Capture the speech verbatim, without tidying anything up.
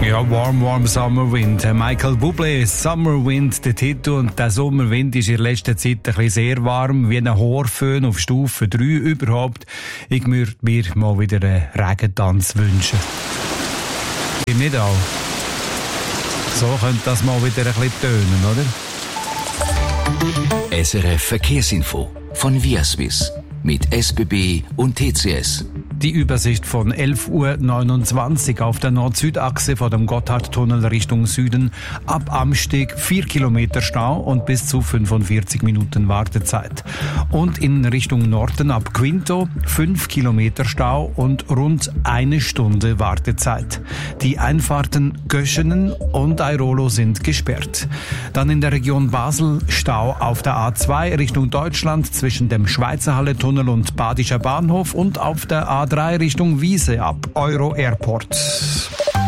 Ja, Warm, Warm Summer Wind. Michael Bublé, Summer Wind, der Titel. Und der Sommerwind ist in letzter Zeit ein bisschen sehr warm, wie ein Horföhn auf Stufe drei überhaupt. Ich würde mir mal wieder einen Regentanz wünschen. Ihr nicht auch? So könnte das mal wieder ein bisschen tönen, oder? S R F Verkehrsinfo von Viaswiss mit S B B und T C S. Die Übersicht von elf Uhr neunundzwanzig auf der Nord-Süd-Achse vor dem Gotthardtunnel Richtung Süden. Ab Amsteg vier Kilometer Stau und bis zu fünfundvierzig Minuten Wartezeit. Und in Richtung Norden ab Quinto fünf Kilometer Stau und rund eine Stunde Wartezeit. Die Einfahrten Göschenen und Airolo sind gesperrt. Dann in der Region Basel Stau auf der A zwei Richtung Deutschland zwischen dem Schweizerhalle-Tunnel und Badischer Bahnhof und auf der A drei Richtung Wiese ab Euro Airport.